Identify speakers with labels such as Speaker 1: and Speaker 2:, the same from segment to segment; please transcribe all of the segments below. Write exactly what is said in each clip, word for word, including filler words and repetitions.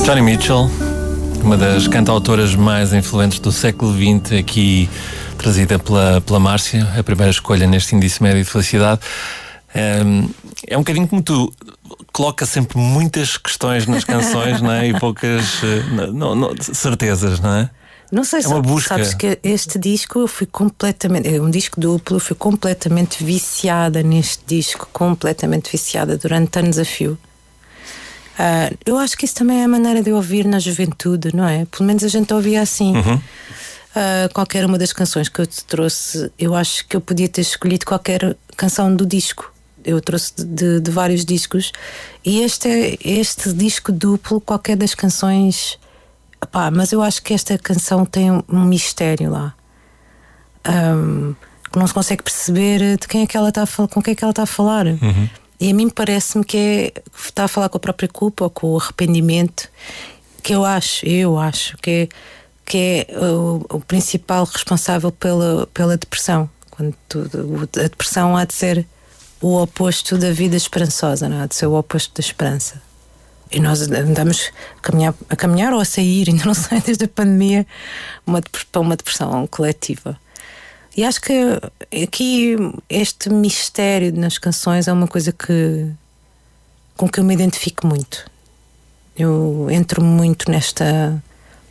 Speaker 1: Joni Mitchell, uma das cantautoras mais influentes do século vinte, aqui trazida pela, pela Márcia, a primeira escolha neste índice médio de felicidade. Um, é um bocadinho como tu, coloca sempre muitas questões nas canções, não é? E poucas não, não, certezas, não é?
Speaker 2: Não sei,
Speaker 1: é uma busca.
Speaker 2: Sabes que este disco eu fui completamente, é um disco duplo, eu fui completamente viciada neste disco, completamente viciada durante anos a fio. Uh, eu acho que isso também é a maneira de eu ouvir na juventude, não é? Pelo menos a gente ouvia assim.
Speaker 1: Uhum.
Speaker 2: Uh, qualquer uma das canções que eu te trouxe, eu acho que eu podia ter escolhido qualquer canção do disco. Eu trouxe de, de, de vários discos. E este, é, este disco duplo, qualquer das canções. Epá, mas eu acho que esta canção tem um, um mistério lá. Um, que não se consegue perceber de quem é que ela está a falar, com quem é que ela está a falar.
Speaker 1: Uhum.
Speaker 2: E a mim parece-me que é, está a falar com a própria culpa ou com o arrependimento, que eu acho, eu acho que é, que é o, o principal responsável pela, pela depressão. Quando tu, a depressão há de ser o oposto da vida esperançosa, não? Há de ser o oposto da esperança. E nós andamos a caminhar, a caminhar ou a sair, ainda não sei, desde a pandemia, uma, para uma depressão coletiva. E acho que aqui este mistério nas canções é uma coisa que, com que eu me identifico muito. Eu entro muito nesta...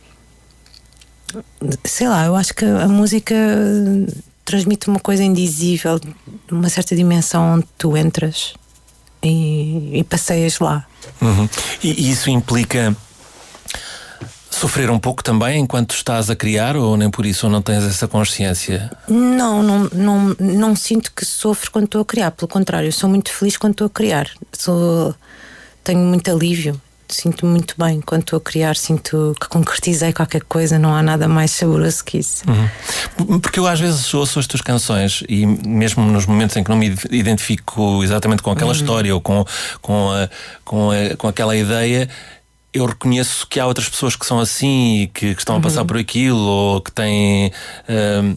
Speaker 2: Sei lá, eu acho que a música transmite uma coisa indizível, uma certa dimensão onde tu entras e, e passeias lá.
Speaker 1: Uhum. E, e isso implica sofrer um pouco também enquanto estás a criar, ou nem por isso, ou não tens essa consciência?
Speaker 2: Não, não, não, não sinto que sofro quando estou a criar. Pelo contrário, eu sou muito feliz quando estou a criar. Sou, tenho muito alívio, sinto-me muito bem quando estou a criar. Sinto que concretizei qualquer coisa. Não há nada mais saboroso que isso.
Speaker 1: Uhum. Porque eu às vezes ouço as tuas canções e mesmo nos momentos em que não me identifico exatamente com aquela uhum. história ou com, com, a, com, a, com aquela ideia, eu reconheço que há outras pessoas que são assim e que, que estão a passar uhum. por aquilo, ou que têm um,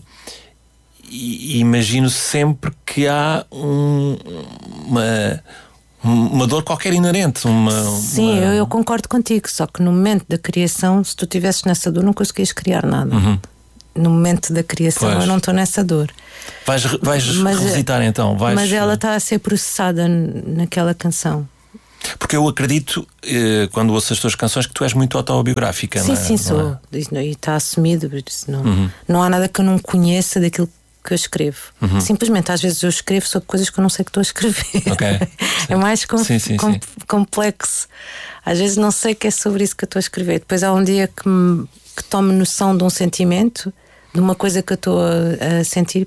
Speaker 1: e, e imagino sempre que há um, uma, uma dor qualquer inerente, uma,
Speaker 2: Sim,
Speaker 1: uma...
Speaker 2: Eu, eu concordo contigo. Só que no momento da criação, se tu estivesses nessa dor, não conseguias criar nada. Uhum. No momento da criação, pois. Eu não estou nessa dor.
Speaker 1: Vais, vais
Speaker 2: mas,
Speaker 1: revisitar então vais...
Speaker 2: Mas ela está a ser processada naquela canção.
Speaker 1: Porque eu acredito, eh, quando ouço as tuas canções, que tu és muito autobiográfica.
Speaker 2: Sim,
Speaker 1: não é?
Speaker 2: sim,
Speaker 1: não
Speaker 2: sou.
Speaker 1: É?
Speaker 2: E está assumido. Não,
Speaker 1: uhum.
Speaker 2: não há nada que eu não conheça daquilo que eu escrevo.
Speaker 1: Uhum.
Speaker 2: Simplesmente, às vezes eu escrevo sobre coisas que eu não sei que estou a escrever.
Speaker 1: Okay.
Speaker 2: É mais com,
Speaker 1: sim, sim,
Speaker 2: com,
Speaker 1: sim.
Speaker 2: complexo. Às vezes não sei que é sobre isso que eu estou a escrever. Depois há um dia que, me, que tomo noção de um sentimento, de uma coisa que eu estou a, a sentir.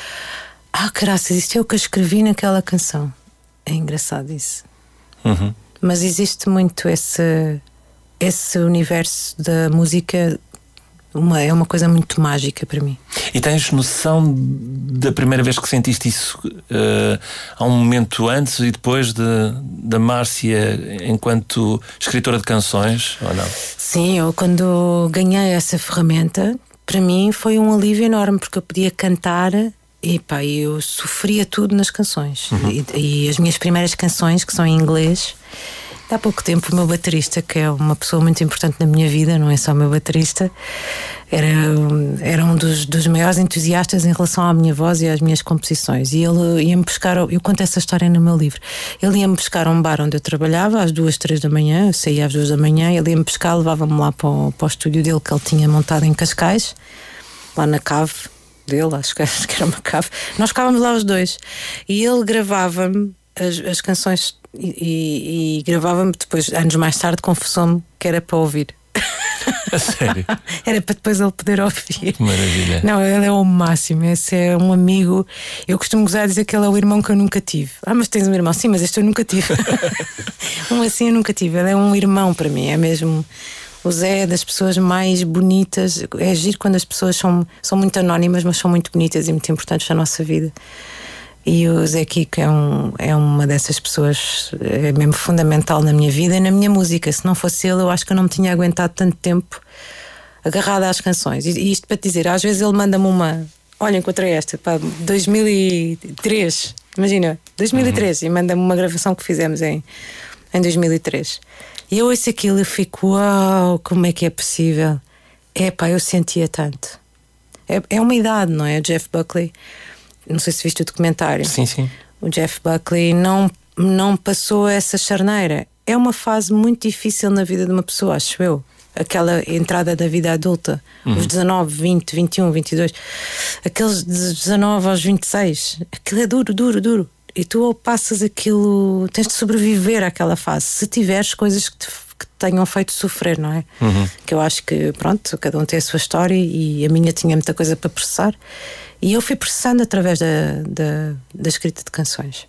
Speaker 2: Ah, caraças, isto é o que eu escrevi naquela canção. É engraçado isso.
Speaker 1: Uhum.
Speaker 2: Mas existe muito esse, esse universo da música, uma, é uma coisa muito mágica para mim.
Speaker 1: E tens noção da primeira vez que sentiste isso? Uh, há um momento antes e depois de, da Márcia enquanto escritora de canções, ou não?
Speaker 2: Sim, eu quando ganhei essa ferramenta, para mim foi um alívio enorme, porque eu podia cantar. E pá, eu sofria tudo nas canções. Uhum. e, e as minhas primeiras canções, que são em inglês, há pouco tempo o meu baterista, que é uma pessoa muito importante na minha vida, não é só o meu baterista, era, era um dos, dos maiores entusiastas em relação à minha voz e às minhas composições. E ele ia-me buscar, eu conto essa história no meu livro, ele ia-me buscar a um bar onde eu trabalhava às duas, três da manhã, eu saía às duas da manhã, ele ia-me buscar, levava-me lá para o, para o estúdio dele que ele tinha montado em Cascais, lá na cave dele, acho que, acho que era uma cave. Nós ficávamos lá os dois e ele gravava-me as, as canções e, e, e gravava-me depois, anos mais tarde, confessou-me que era para ouvir.
Speaker 1: A sério?
Speaker 2: Era para depois ele poder ouvir.
Speaker 1: Maravilha.
Speaker 2: Não, ele é o máximo. Esse é um amigo. Eu costumo gozar a dizer que ele é o irmão que eu nunca tive. Ah, mas tens um irmão? Sim, mas este eu nunca tive. Um assim eu nunca tive. Ele é um irmão para mim. É mesmo. O Zé é das pessoas mais bonitas. É giro quando as pessoas são, são muito anónimas, mas são muito bonitas e muito importantes na nossa vida. E o Zé Kiko é, um, é uma dessas pessoas, é mesmo fundamental na minha vida e na minha música. Se não fosse ele, eu acho que eu não me tinha aguentado tanto tempo agarrada às canções. E isto para te dizer, às vezes ele manda-me uma: olha, encontrei esta, pá, dois mil e três, imagina, dois mil e três, uhum. E manda-me uma gravação que fizemos em em dois mil e três. E eu ouço aquilo e fico, uau, como é que é possível? É pá, eu sentia tanto. É, é uma idade, não é? O Jeff Buckley, não sei se viste o documentário.
Speaker 1: Sim, sim.
Speaker 2: O Jeff Buckley não, não passou essa charneira. É uma fase muito difícil na vida de uma pessoa, acho eu. Aquela entrada da vida adulta, uhum. Os dezanove, vinte, vinte e um, vinte e dois, aqueles de dezanove aos vinte e seis, aquilo é duro, duro, duro. E tu ou passas aquilo, tens de sobreviver àquela fase, se tiveres coisas que te, que te tenham feito sofrer, não é? Uhum. Que eu acho que, pronto, cada um tem a sua história e a minha tinha muita coisa para processar. E eu fui processando através da, da, da escrita de canções.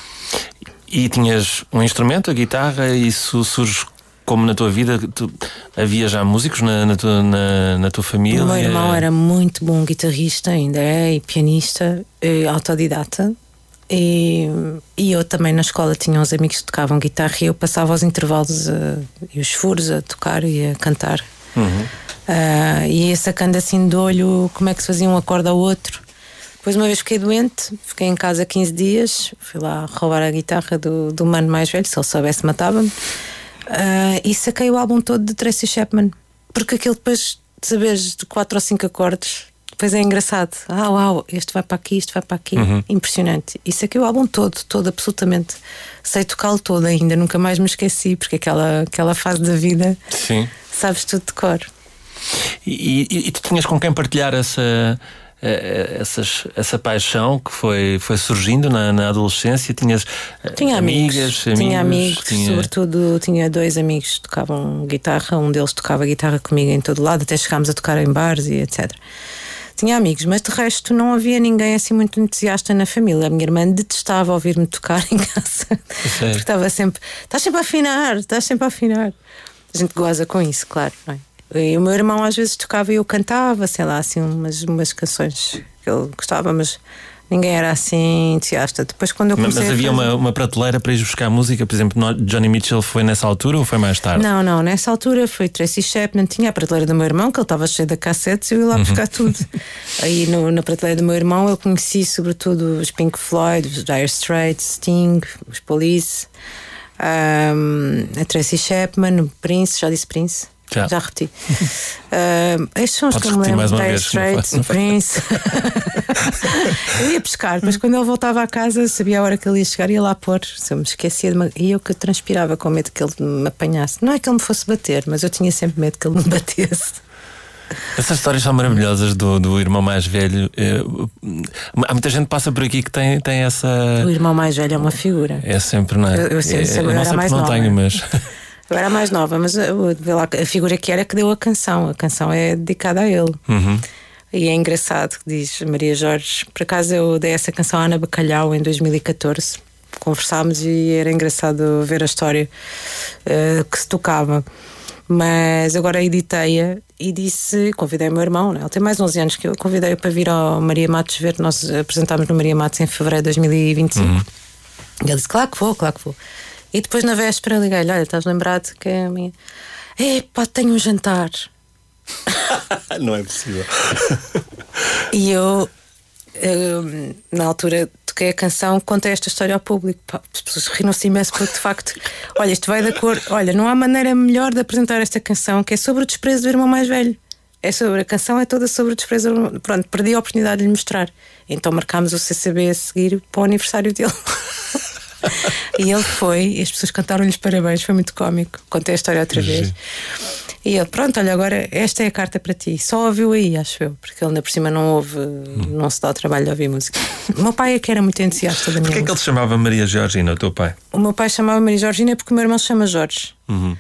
Speaker 1: E tinhas um instrumento, a guitarra, e isso surge como na tua vida? Tu, havia já músicos na, na, tua, na, na tua família?
Speaker 2: O meu irmão era muito bom guitarrista, ainda é, e pianista, e autodidata. E, e eu também na escola tinha uns amigos que tocavam guitarra e eu passava os intervalos a, e os furos a tocar e a cantar. Uhum. Uh, e ia sacando assim de olho como é que se fazia um acorde ao outro. Depois uma vez fiquei doente, fiquei em casa quinze dias, fui lá roubar a guitarra do, do mano mais velho, se ele soubesse matava-me. Uh, e saquei o álbum todo de Tracy Chapman, porque aquilo depois de saberes de quatro ou cinco acordes, depois é engraçado. Ah, uau, este vai para aqui, este vai para aqui. Uhum. Impressionante. E saquei o álbum todo, todo, absolutamente. Sei tocá-lo todo ainda, nunca mais me esqueci, porque aquela, aquela fase da vida, sim, sabes tudo de cor.
Speaker 1: E, e, e tu tinhas com quem partilhar essa. Essas, essa paixão que foi, foi surgindo na, na adolescência? Tinhas
Speaker 2: tinha
Speaker 1: amigas,
Speaker 2: amigos,
Speaker 1: amigos?
Speaker 2: Tinha amigos,
Speaker 1: tinha...
Speaker 2: sobretudo tinha dois amigos que tocavam guitarra. Um deles tocava guitarra comigo em todo lado, até chegámos a tocar em bares e etcétera. Tinha amigos, mas de resto não havia ninguém assim muito entusiasta na família. A minha irmã detestava ouvir-me tocar em casa, porque estava sempre, estás sempre a afinar, estás sempre a afinar. A gente goza com isso, claro, não é? E o meu irmão às vezes tocava e eu cantava, sei lá, assim, umas, umas canções que ele gostava, mas ninguém era assim entusiasta. Depois, quando eu comecei
Speaker 1: mas havia
Speaker 2: a fazer...
Speaker 1: uma, uma prateleira para ir buscar música, por exemplo, Johnny Mitchell foi nessa altura ou foi mais tarde?
Speaker 2: Não, não, nessa altura foi Tracy Chapman, tinha a prateleira do meu irmão, que ele estava cheio de cassetes e eu ia lá buscar uhum. tudo. Aí no, na prateleira do meu irmão eu conheci sobretudo os Pink Floyd, os Dire Straits, Sting, os Police, um, a Tracy Chapman, o Prince, já disse Prince. Já, Já repeti. uh, estes são os que eu me lembro. Dire Straits, Prince. Eu ia pescar, mas quando ele voltava à casa sabia a hora que ele ia chegar e ia lá pôr. Se eu me esquecia de uma... E eu que transpirava com medo que ele me apanhasse. Não é que ele me fosse bater, mas eu tinha sempre medo que ele me batesse.
Speaker 1: Essas histórias são maravilhosas do, do irmão mais velho. Há muita gente que passa por aqui que tem, tem essa.
Speaker 2: O irmão mais velho é uma figura.
Speaker 1: É sempre, não é?
Speaker 2: Eu, eu sempre,
Speaker 1: é, eu não sei
Speaker 2: mais
Speaker 1: não
Speaker 2: nova.
Speaker 1: tenho, mas.
Speaker 2: Eu era mais nova, mas vê lá, a figura que era que deu a canção. A canção é dedicada a ele. Uhum. E é engraçado que diz Maria Jorge. Por acaso eu dei essa canção à Ana Bacalhau em dois mil e catorze. Conversámos e era engraçado ver a história uh, que se tocava. Mas agora editei-a e disse, convidei o meu irmão, né? Ele tem mais onze anos que eu, convidei-o para vir ao Maria Matos ver. Nós apresentámos no Maria Matos em fevereiro de dois mil e vinte e cinco. Uhum. E ele disse, claro que vou, claro que vou. E depois na véspera liguei-lhe, olha, estás lembrado que é a minha... Epá, tenho um jantar.
Speaker 1: Não é possível.
Speaker 2: E eu, eu, na altura, toquei a canção, contei esta história ao público. Pá, as pessoas riram-se imenso porque de facto, olha, isto vai de acordo. Olha, não há maneira melhor de apresentar esta canção, que é sobre o desprezo do irmão mais velho. É sobre, a canção é toda sobre o desprezo. Pronto, perdi a oportunidade de lhe mostrar. Então marcámos o C C B a seguir para o aniversário dele. E ele foi, e as pessoas cantaram-lhes parabéns, foi muito cómico. Contei a história outra vez. Sim. E ele, pronto, olha, agora esta é a carta para ti. Só ouviu aí, acho eu, porque ele ainda por cima não ouve, hum. não se dá o trabalho de ouvir música. O meu pai é que era muito entusiasta da minha
Speaker 1: Porquê é que ele se chamava Maria Georgina, o teu pai?
Speaker 2: O meu pai chamava Maria Georgina porque o meu irmão se chama Jorge. Uhum.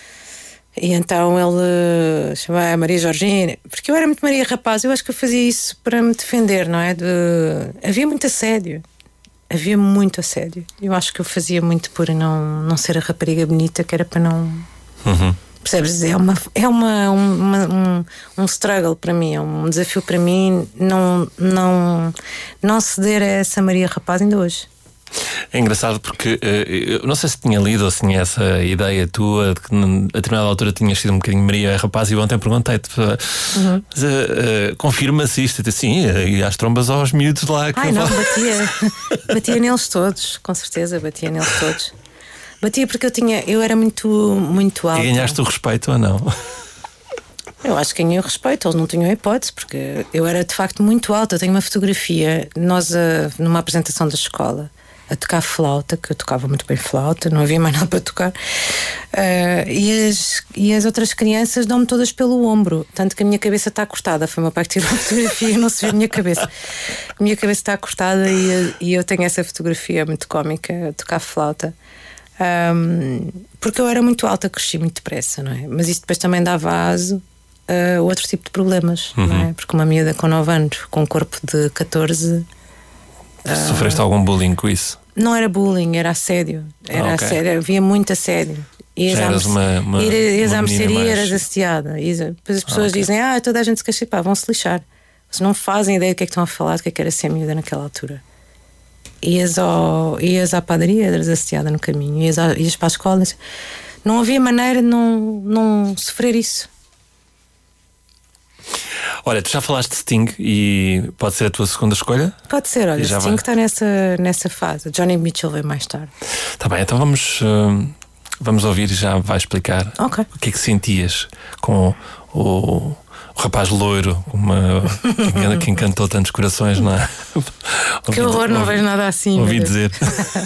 Speaker 2: E então ele chamava Maria Georgina, porque eu era muito Maria Rapaz. Eu acho que eu fazia isso para me defender, não é? De... Havia muito assédio. Havia muito assédio. Eu acho que eu fazia muito por não, não ser a rapariga bonita, que era para não. Uhum. Percebes? É, uma, é uma, uma, um, um struggle para mim, é um desafio para mim não, não, não ceder a essa Maria Rapaz ainda hoje.
Speaker 1: É engraçado porque eu não sei se tinha lido ou se tinha essa ideia tua de que a determinada altura tinhas sido um bocadinho Maria Rapaz, e ontem perguntei-te, uhum. uh, uh, confirma-se isto? E sim, e às trombas aos miúdos lá que
Speaker 2: Ai não, batia batia neles todos, com certeza, batia neles todos. Batia porque eu tinha, eu era muito, muito alta.
Speaker 1: E ganhaste o respeito ou não?
Speaker 2: Eu acho que ganhei o respeito, eles não tinham hipótese, porque eu era de facto muito alta. Eu tenho uma fotografia, nós numa apresentação da escola, a tocar flauta, que eu tocava muito bem flauta, não havia mais nada para tocar, uh, e, as, e as outras crianças dão-me todas pelo ombro, tanto que a minha cabeça está cortada. Foi o meu pai que tirou a fotografia e não se vê a minha cabeça. A minha cabeça está cortada e, e eu tenho essa fotografia muito cómica, a tocar flauta. Um, porque eu era muito alta, cresci muito depressa, não é? Mas isso depois também dava aso a outro tipo de problemas, uhum. não é? Porque uma miúda com nove anos, com um corpo de catorze.
Speaker 1: Sofreste uh, algum bullying com isso?
Speaker 2: Não era bullying, era assédio. Era ah, okay. assédio, havia muito assédio. E
Speaker 1: Já eras uma, uma,
Speaker 2: ias à mercearia
Speaker 1: mais...
Speaker 2: eras assediada. E depois as pessoas ah, okay. dizem: ah, toda a gente se queixa, pá, vão-se lixar. Vocês não fazem ideia do que é que estão a falar, do que é que era ser miúda naquela altura. Ias, ao, ias à padaria, eras assediada no caminho, ias, à, ias para a escola. Não havia maneira de não, não sofrer isso.
Speaker 1: Olha, tu já falaste de Sting e pode ser a tua segunda escolha?
Speaker 2: Pode ser, olha, Sting está nessa, nessa fase. Johnny Mitchell veio mais tarde.
Speaker 1: Está bem, então vamos, uh, vamos ouvir e já vai explicar
Speaker 2: okay.
Speaker 1: o que é que sentias com o, o rapaz loiro, uma, que encantou tantos corações, não é?
Speaker 2: Que horror, ouvi, não vejo nada assim.
Speaker 1: Ouvi dizer.